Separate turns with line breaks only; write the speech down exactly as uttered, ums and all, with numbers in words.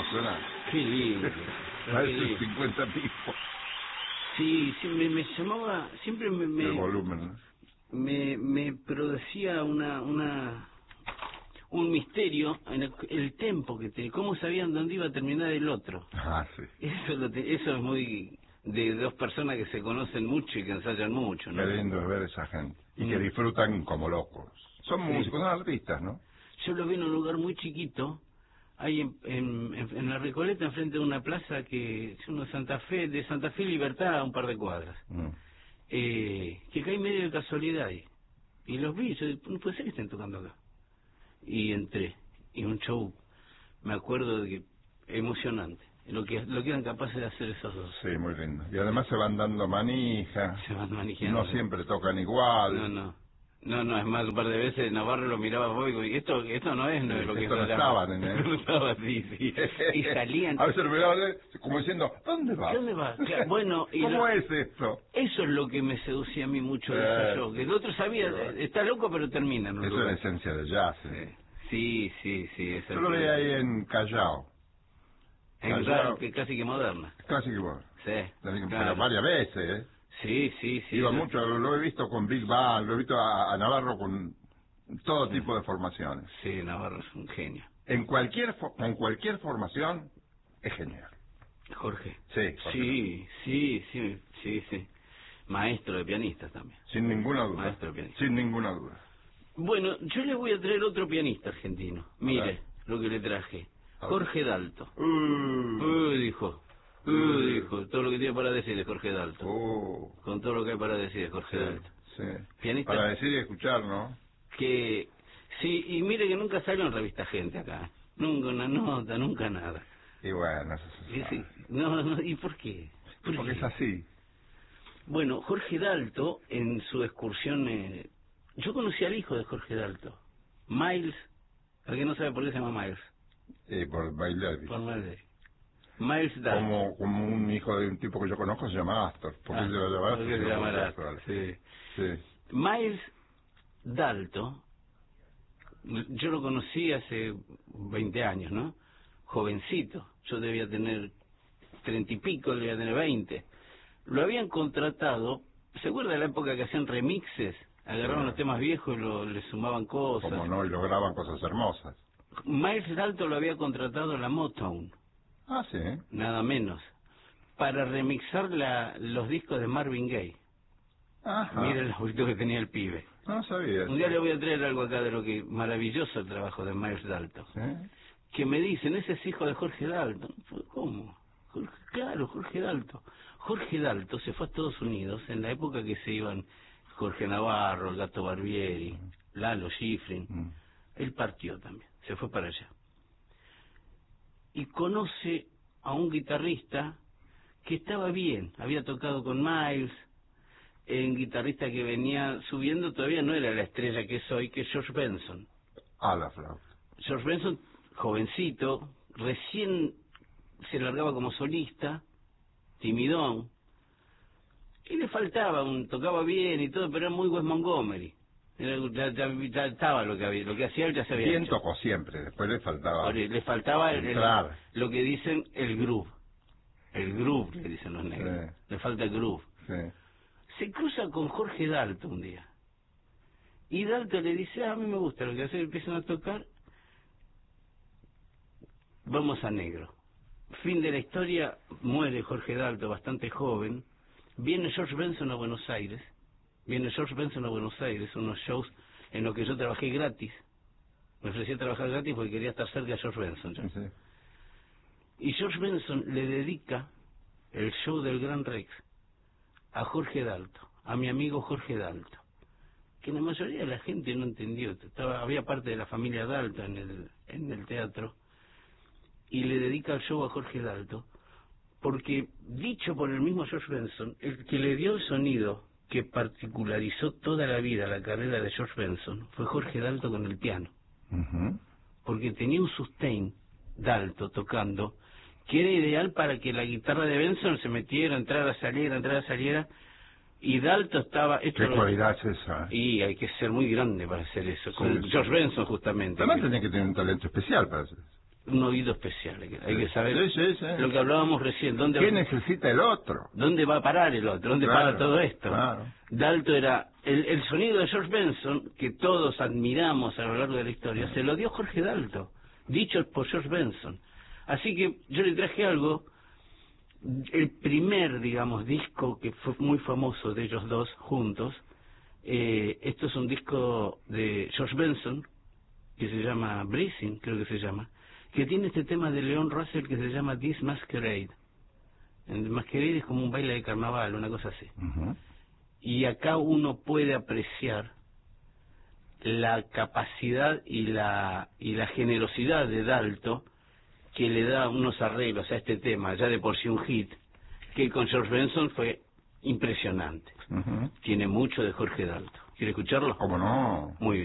suena.
Qué lindo.
Parece cincuenta tipos.
Sí, sí, me, me llamaba, siempre me... me
el volumen, ¿no?
Me, me producía una... una un misterio en el, el tempo que te, cómo sabían dónde iba a terminar el otro.
Ah, sí.
Eso, lo te, eso es muy de dos personas que se conocen mucho y que ensayan mucho, ¿no?
Qué lindo es ver esa gente. Y
Mm.
que disfrutan como locos. Son
Sí.
músicos, son artistas, ¿no?
Yo lo vi en un lugar muy chiquito, ahí en, en, en, en la Recoleta, enfrente de una plaza que es una Santa Fe, de Santa Fe Libertad, a un par de cuadras.
Mm.
Eh, que caí medio de casualidad ahí. Y los vi, yo, no puede ser que estén tocando acá. Y entré, y un show, me acuerdo de que emocionante, lo que lo que eran capaces de hacer esos dos.
Sí, muy lindo. Y además se van dando manija.
Se van manejando.
No siempre tocan igual.
No, no. No, no, es más, un par de veces Navarro lo miraba a y digo, esto, esto no es, no es lo que
Esto no
se
estaban
llama.
en él.
No estaba, sí, sí. Y salían...
A veces lo miraba como diciendo, ¿dónde vas?
¿Dónde vas? Claro, bueno, y
¿Cómo
lo-
es esto?
Eso es lo que me seducía a mí mucho de ese
Eh,
show, que el otro sabía,
sí,
está loco pero termina en un
Eso es la
lugar.
esencia del jazz. ¿eh?
Sí, sí, sí. Eso
Yo lo veía ahí en Callao.
En
Callao.
que casi que moderna.
Casi que bueno.
Sí,
Pero
claro.
varias veces, ¿eh?
Sí, sí, sí.
Iba
lo-
mucho, lo he visto con Big Band, lo he visto a, a Navarro con todo tipo de formaciones.
Sí, Navarro es un genio.
En cualquier fo- con cualquier formación es genial.
Jorge.
Sí, Jorge.
Sí, sí, sí, sí, sí. Maestro de pianistas también.
Sin ninguna duda.
Maestro de pianista.
Sin ninguna duda.
Bueno, yo le voy a traer otro pianista argentino. Mire
ver.
lo que le traje.
A ver.
Jorge Dalto.
Uh,
Uy, dijo. Uy, dijo. Todo lo que tiene para decir de Jorge Dalto.
uh,
Con todo lo que hay para decir de Jorge
sí,
Dalto.
sí.
Pianista.
Para decir y escuchar, ¿no?
Que sí, y mire que nunca salió en revista Gente acá. Nunca una nota, nunca nada.
Y bueno, eso se
Y
sabe.
sí, no, no, ¿y por qué? ¿Por
Porque
qué?
es así.
Bueno, Jorge Dalto, en su excursión... eh, yo conocí al hijo de Jorge Dalto, Miles. ¿Alguien no sabe por qué se llama Miles?
Eh, por bailar.
Por Miles. Miles Dalto.
Como, como un hijo de un tipo que yo conozco se llama Astor. ¿Por qué
Ah,
se lo llama
¿por
Astor?
qué se
Se
llama
llama
Astor?
Astor.
Sí.
Sí.
Miles Dalto, yo lo conocí hace veinte años, ¿no? Jovencito, yo debía tener treinta y pico, él debía tener veinte. Lo habían contratado, ¿se acuerda de la época que hacían remixes? Agarraban
Sí.
los temas viejos y lo, le sumaban cosas.
Como no, y lograban cosas hermosas.
Miles Dalto lo había contratado la Motown,
Ah, sí.
nada menos, para remixar la, los discos de Marvin Gaye.
Ajá.
Mira el abuelito que tenía el pibe.
No sabía.
Un día le voy a traer algo acá de lo que maravilloso el trabajo de Miles Dalto.
¿Sí?
Que me dicen, ese es hijo de Jorge Dalto. ¿Cómo? Jorge, claro, Jorge Dalto. Jorge Dalto se fue a Estados Unidos en la época que se iban Jorge Navarro, el Gato Barbieri, Lalo Schifrin.
Mm.
Él partió también, se fue para allá. Y conoce a un guitarrista que estaba bien, había tocado con Miles, un guitarrista que venía subiendo, todavía no era la estrella que es hoy, que es George Benson.
A la flauta.
George Benson, jovencito, recién se largaba como solista, timidón, y le faltaba, un, tocaba bien y todo, pero era muy Wes Montgomery. Era, ya, ya, ya estaba lo que había, lo que hacía él ya se había
Bien
hecho.
tocó siempre, después le faltaba.
Ahora, le faltaba el, el-
entrar.
lo que dicen el groove. El groove, le dicen los negros.
Sí.
Le falta el groove.
Sí.
Se cruza con Jorge Dalto un día. Y Dalto le dice, ah, a mí me gusta lo que hace, empiezan a tocar. Vamos a negro. Fin de la historia, muere Jorge Dalto, bastante joven. Viene George Benson a Buenos Aires. Viene George Benson a Buenos Aires, unos shows en los que yo trabajé gratis. Me ofrecí a trabajar gratis porque quería estar cerca de George Benson. yo.
Sí.
Y George Benson le dedica el show del Gran Rex a Jorge Dalto, a mi amigo Jorge Dalto, que la mayoría de la gente no entendió. Estaba, había parte de la familia Dalto en el, en el teatro, y le dedica el show a Jorge Dalto, porque, dicho por el mismo George Benson, el que le dio el sonido que particularizó toda la vida la carrera de George Benson fue Jorge Dalto con el piano,
Ujú.
porque tenía un sustain Dalto tocando que era ideal para que la guitarra de Benson se metiera, entrara, saliera, entrara, saliera, y Dalto estaba... Esto
¿Qué
lo-
cualidad es esa?
Y hay que ser muy grande para hacer eso, con
Sí,
George
sí.
Benson justamente.
Además
que-
tenía que tener un talento especial para hacer eso.
un oído especial, hay que, hay que saber
sí, sí, sí.
lo que hablábamos recién. ¿Dónde,
¿Qué necesita el otro?
¿Dónde va a parar el otro? ¿Dónde
Claro,
para todo esto?
claro.
Dalto era... El, el sonido de George Benson, que todos admiramos a lo largo de la historia, se lo dio Jorge Dalto, dicho por George Benson. Así que yo le traje algo, el primer, digamos, disco que fue muy famoso de ellos dos juntos. Eh, esto es un disco de George Benson, que se llama Breathing, creo que se llama, que tiene este tema de Leon Russell que se llama This Masquerade. El Masquerade es como un baile de carnaval, una cosa así.
Uh-huh.
Y acá uno puede apreciar la capacidad y la y la generosidad de Dalto, que le da unos arreglos a este tema, ya de por sí un hit, que con George Benson fue impresionante.
Uh-huh.
Tiene mucho de Jorge Dalto. ¿Quiere escucharlo?
¿Cómo no?
Muy bien.